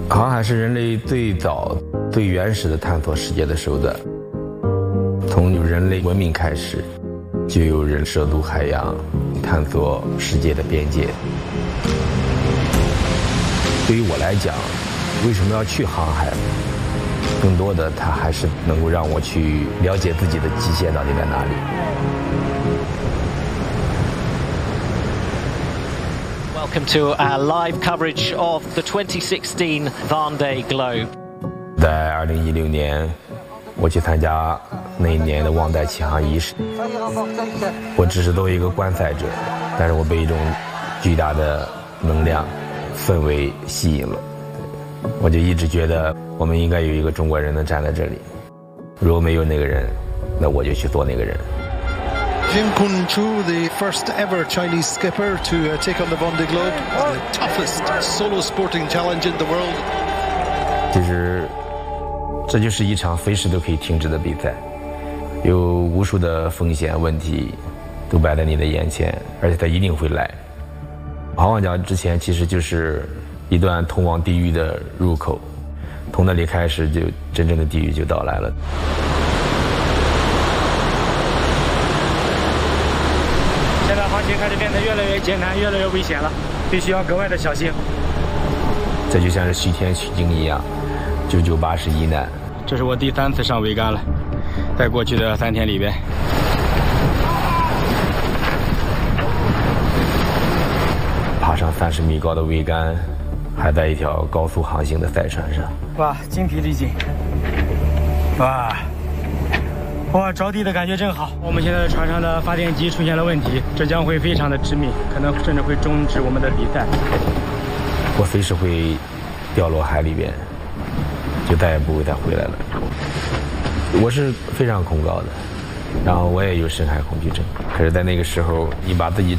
航海是人类最早、最原始的探索世界的手段。从有人类文明开始，就有人涉足海洋，探索世界的边界。对于我来讲，为什么要去航海？更多的，它还是能够让我去了解自己的极限到底在哪里。 Welcome to our live coverage of the 2016 Vendée Globe. 在2016年，我去参加那一年的旺代启航仪式。我只是作为一个观赛者，但是我被一种巨大的能量、氛围吸引了。我就一直觉得我们应该有一个中国人能站在这里。如果没有那个人，那我就去做那个人。 Jin Kun-chu, the first ever Chinese skipper to take on the Vendée Globe, the toughest solo sporting challenge in the world. 其实，这就是一场随时都可以停止的比赛，有无数的风险问题都摆在你的眼前，而且它一定会来。好望角之前其实就是一段通往地狱的入口，从那里开始，就真正的地狱就到来了。 现在航行开始变得越来越艰难，越来越危险了，必须要格外的小心。 这就像是徐天取经一样，998是一难。 这是我第3次上桅杆了，在过去的3天里边。 爬上30米高的桅杆，还在一条高速航行的赛船上。 哇，精疲力尽。哇，着地的感觉真好。我们现在的船上的发电机出现了问题，这将会非常的致命，可能甚至会终止我们的比赛。 我随时会掉落海里边，就再也不会再回来了。我是非常恐高的，然后我也有深海恐惧症。可是，在那个时候，你把自己